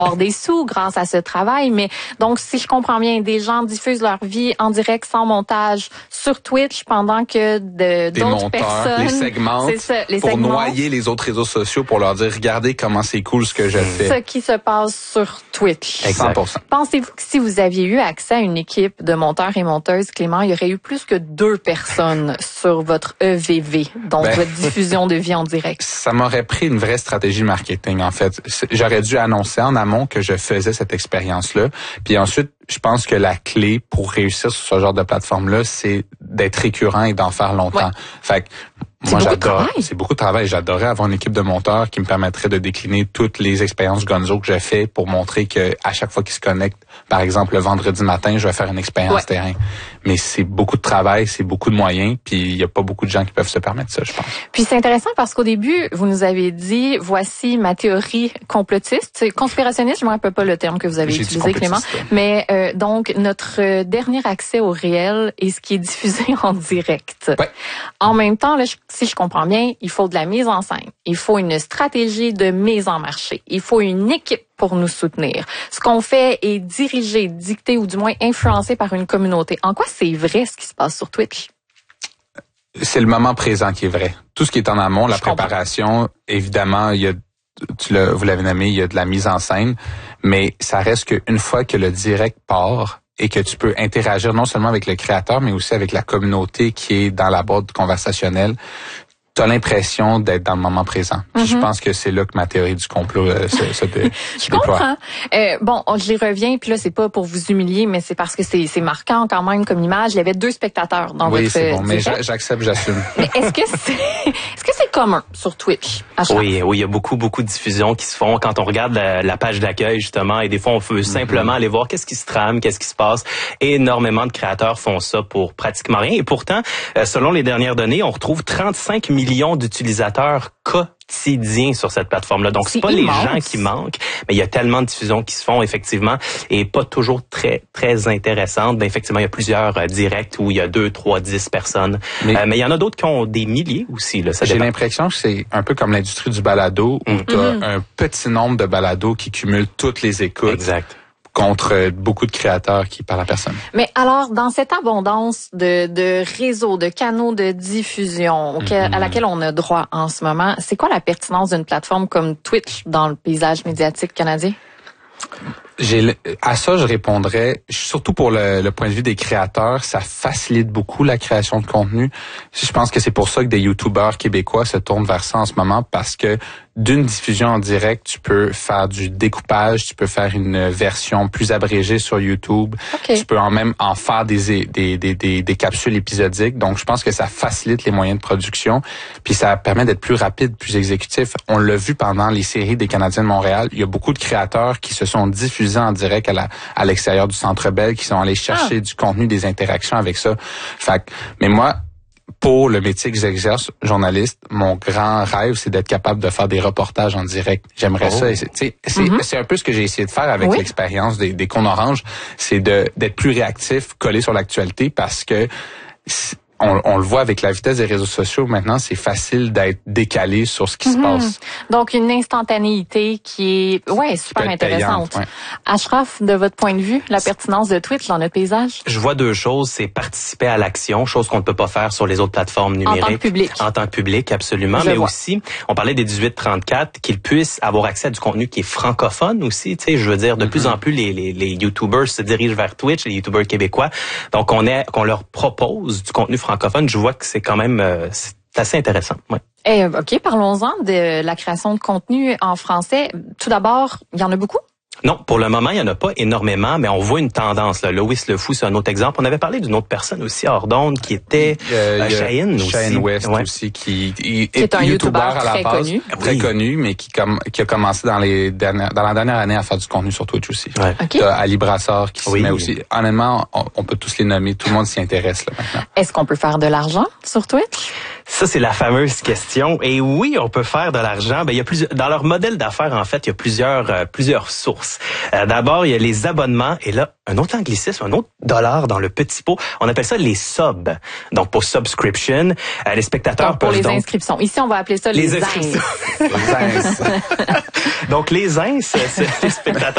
avoir des sous grâce à ce travail. Mais donc, si je comprends bien, des gens diffusent leur vie en direct sans montage sur Twitch pendant que d'autres personnes... les segmentent pour noyer les autres réseaux sociaux pour leur dire, regardez comment c'est cool ce que je fais. Ce qui se passe sur Twitch. 100%. Pensez-vous que si vous aviez eu accès à une équipe de monteurs et monteuses, Clément, il y aurait eu plus que 2 personnes sur votre EVV, donc votre diffusion de vie en direct? Ça m'aurait pris une vraie stratégie marketing, en fait. J'aurais dû annoncer en amont que je faisais cette expérience-là. Puis ensuite, je pense que la clé pour réussir sur ce genre de plateforme-là, c'est d'être récurrent et d'en faire longtemps. Ouais. Fait que moi, c'est beaucoup de travail. J'adorais avoir une équipe de monteurs qui me permettrait de décliner toutes les expériences Gonzo que je fais pour montrer que à chaque fois qu'ils se connectent, par exemple, le vendredi matin, je vais faire une expérience terrain. Mais c'est beaucoup de travail, c'est beaucoup de moyens, puis il y a pas beaucoup de gens qui peuvent se permettre ça, je pense. Puis c'est intéressant parce qu'au début, vous nous avez dit, voici ma théorie complotiste, conspirationniste, je me rappelle pas le terme que vous avez utilisé, Clément. Mais donc, notre dernier accès au réel est ce qui est diffusé en direct. Ouais. En même temps, là, si je comprends bien, il faut de la mise en scène. Il faut une stratégie de mise en marché. Il faut une équipe pour nous soutenir. Ce qu'on fait est dirigé, dicté ou du moins influencé par une communauté. En quoi c'est vrai ce qui se passe sur Twitch? C'est le moment présent qui est vrai. Tout ce qui est en amont, la préparation, évidemment, il y a vous l'avez nommé, il y a de la mise en scène, mais ça reste qu'une fois que le direct part et que tu peux interagir non seulement avec le créateur, mais aussi avec la communauté qui est dans la boîte conversationnelle, tu as l'impression d'être dans le moment présent. Je pense que c'est là que ma théorie du complot se déploie. Je comprends. Bon, j'y reviens, puis là, c'est pas pour vous humilier, mais c'est parce que c'est marquant quand même comme image. Il y avait 2 spectateurs dans votre... Oui, c'est bon, mais j'accepte, j'assume. Mais est-ce que c'est commun sur Twitch? Oui, il y a beaucoup de diffusions qui se font quand on regarde la page d'accueil, justement, et des fois, on veut simplement aller voir qu'est-ce qui se trame, qu'est-ce qui se passe. Énormément de créateurs font ça pour pratiquement rien. Et pourtant, selon les dernières données, on retrouve 35 millions d'utilisateurs quotidiens sur cette plateforme-là. Donc, c'est pas immense. Les gens qui manquent, mais il y a tellement de diffusions qui se font, effectivement, et pas toujours très, très intéressantes. Ben, effectivement, il y a plusieurs directs où il y a 2, 3, 10 personnes. Mais il y en a d'autres qui ont des milliers aussi, là. J'ai l'impression que c'est un peu comme l'industrie du balado, où tu as un petit nombre de balados qui cumulent toutes les écoutes. Exact. Contre beaucoup de créateurs qui parlent à personne. Mais alors, dans cette abondance de réseaux, de canaux de diffusion à laquelle on a droit en ce moment, c'est quoi la pertinence d'une plateforme comme Twitch dans le paysage médiatique canadien? À ça, je répondrais, surtout pour le point de vue des créateurs, ça facilite beaucoup la création de contenu. Je pense que c'est pour ça que des YouTubeurs québécois se tournent vers ça en ce moment, parce que d'une diffusion en direct, tu peux faire du découpage, tu peux faire une version plus abrégée sur YouTube, tu peux même en faire des capsules épisodiques. Donc, je pense que ça facilite les moyens de production, puis ça permet d'être plus rapide, plus exécutif. On l'a vu pendant les séries des Canadiens de Montréal. Il y a beaucoup de créateurs qui se sont diffusés en direct à l'extérieur du Centre Bell, qui sont allés chercher du contenu, des interactions avec ça. Mais moi, pour le métier que j'exerce, journaliste, mon grand rêve, c'est d'être capable de faire des reportages en direct. J'aimerais ça. C'est un peu ce que j'ai essayé de faire avec l'expérience des Cônes Orange, c'est d'être plus réactif, collé sur l'actualité, parce que on le voit avec la vitesse des réseaux sociaux maintenant, c'est facile d'être décalé sur ce qui se passe. Donc, une instantanéité qui est super intéressante. Ashraf, de votre point de vue, la pertinence de Twitch dans notre paysage? Je vois 2 choses. C'est participer à l'action, chose qu'on ne peut pas faire sur les autres plateformes numériques. En tant que public. En tant que public, absolument. Mais aussi, on parlait des 18-34, qu'ils puissent avoir accès à du contenu qui est francophone aussi. Tu sais, je veux dire, de plus en plus, les YouTubers se dirigent vers Twitch, les YouTubers québécois. Donc, qu'on leur propose du contenu francophone, je vois que c'est quand même c'est assez intéressant. Ouais. OK, parlons-en de la création de contenu en français. Tout d'abord, il y en a beaucoup? Non, pour le moment, il n'y en a pas énormément, mais on voit une tendance. Là. Lois Le Fou, c'est un autre exemple. On avait parlé d'une autre personne aussi hors d'onde qui était Cheyenne aussi. Cheyenne West aussi, qui est un YouTuber à la base, très connu, mais qui a commencé dans la dernière année à faire du contenu sur Twitch aussi. T'as Ali Brassard qui s'y met aussi. Honnêtement, on peut tous les nommer. Tout le monde s'y intéresse là maintenant. Est-ce qu'on peut faire de l'argent sur Twitch? Ça, c'est la fameuse question. Et oui, on peut faire de l'argent. Ben, il y a dans leur modèle d'affaires, en fait, il y a plusieurs sources. D'abord, il y a les abonnements. Et là, un autre anglicisme, un autre dollar dans le petit pot. On appelle ça les subs. Donc, pour subscription, les spectateurs peuvent pour les inscriptions. Ici, on va appeler ça les inscriptions. Donc, les ins, c'est les spectateurs